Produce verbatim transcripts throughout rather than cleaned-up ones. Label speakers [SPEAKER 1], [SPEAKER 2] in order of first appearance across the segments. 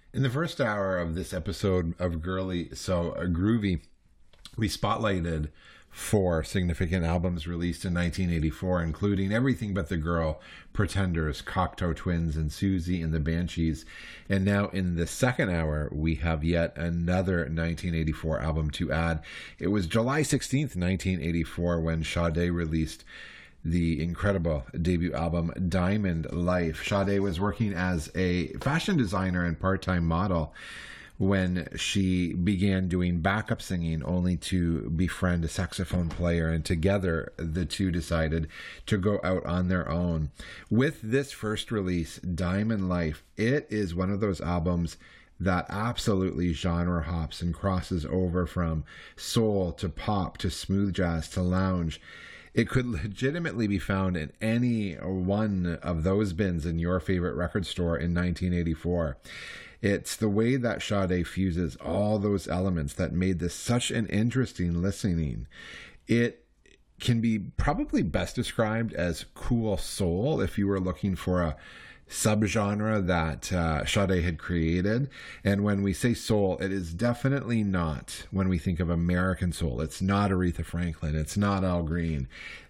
[SPEAKER 1] In the first hour of this episode of Girly So Groovy, we spotlighted four significant albums released in nineteen eighty-four, including Everything But the Girl, Pretenders, Cocteau Twins, and Susie and the Banshees. And now in the second hour, we have yet another nineteen eighty-four album to add. It was July sixteenth, nineteen eighty-four, when Sade released the incredible debut album Diamond Life. Sade was working as a fashion designer and part-time model when she began doing backup singing, only to befriend a saxophone player, and together the two decided to go out on their own. With this first release, Diamond Life, it is one of those albums that absolutely genre hops and crosses over from soul to pop to smooth jazz to lounge. It could legitimately be found in any one of those bins in your favorite record store in nineteen eighty-four. It's the way that Sade fuses all those elements that made this such an interesting listening. It can be probably best described as cool soul if you were looking for a subgenre that uh, Sade had created. And when we say soul, it is definitely not when we think of American soul. It's not Aretha Franklin. It's not Al Green.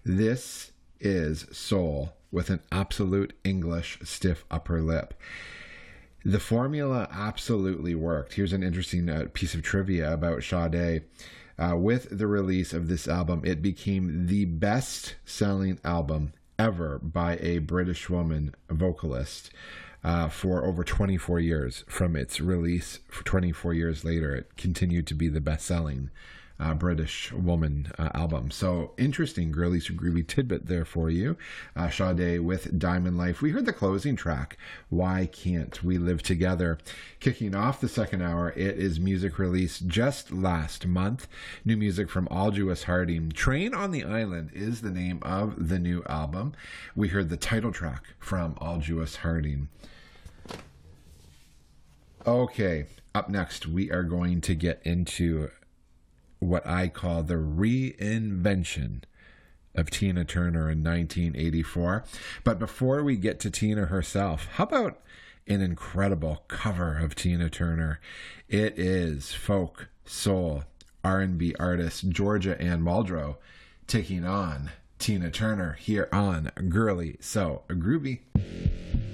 [SPEAKER 1] This is soul with an absolute English stiff upper lip. The formula absolutely worked. Here's an interesting uh, piece of trivia about Sade. Uh, with the release of this album, it became the best-selling album ever by a British woman vocalist uh, for over twenty-four years. From its release for twenty-four years later, it continued to be the best-selling uh, British woman uh, album. So interesting Girly So Groovy tidbit there for you. Uh, Sade with Diamond Life. We heard the closing track, Why Can't We Live Together? Kicking off the second hour, it is music released just last month. New music from Aldous Harding. Train on the Island is the name of the new album. We heard the title track from Aldous Harding. Okay, up next, we are going to get into what I call the reinvention of Tina Turner in nineteen eighty-four. But before we get to Tina herself, how about an incredible cover of Tina Turner? It is folk, soul, R and B artist Georgia Ann Muldrow taking on Tina Turner here on Girly So Groovy.